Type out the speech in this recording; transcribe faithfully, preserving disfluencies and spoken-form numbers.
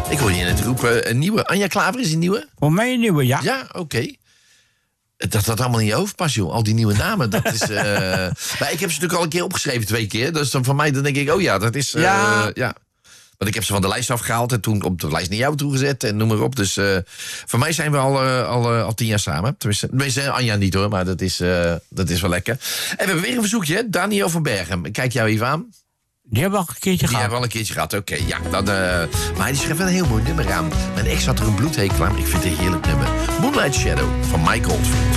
Ik hoor je net roepen, een nieuwe. Anja Klaver is een nieuwe? Voor mij een nieuwe, ja. Ja, oké. Okay. Dat dat allemaal in je hoofd past, joh. Al die nieuwe namen. Dat is, uh... maar ik heb ze natuurlijk al een keer opgeschreven, twee keer. Dus dan van mij dan denk ik, oh ja, dat is... Uh, ja. ja. Want ik heb ze van de lijst afgehaald en toen op de lijst naar jou toegezet en noem maar op. Dus uh, voor mij zijn we al, uh, al, uh, al tien jaar samen. Tenminste, tenminste, Anja niet hoor, maar dat is, uh, dat is wel lekker. En we hebben weer een verzoekje, hè? Daniel van Bergen. Ik kijk jou even aan. Die hebben we al een keertje Die gehad. hebben we al een keertje gehad, oké. Okay, ja, dan, uh, maar die schreef wel een heel mooi nummer aan. Mijn ex had er een bloedhekel aan, maar ik vind het een heerlijk nummer. Moonlight Shadow van Mike Oldfield.